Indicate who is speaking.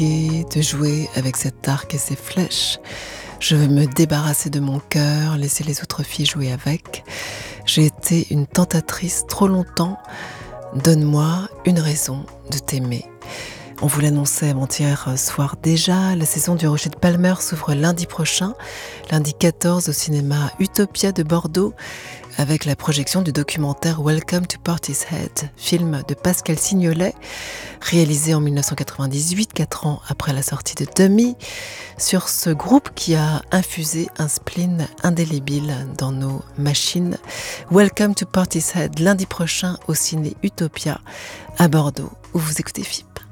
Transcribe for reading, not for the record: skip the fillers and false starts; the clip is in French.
Speaker 1: Et de jouer avec cet arc et ces flèches. Je veux me débarrasser de mon cœur, laisser les autres filles jouer avec. J'ai été une tentatrice trop longtemps. Donne-moi une raison de t'aimer. On vous l'annonçait avant-hier soir déjà, la saison du Rocher de Palmer s'ouvre lundi prochain, lundi 14 au cinéma Utopia de Bordeaux, avec la projection du documentaire Welcome to Portishead, film de Pascal Signolet, réalisé en 1998, 4 ans après la sortie de Dummy, sur ce groupe qui a infusé un spleen indélébile dans nos machines. Welcome to Portishead, lundi prochain au ciné Utopia à Bordeaux, où vous écoutez FIP.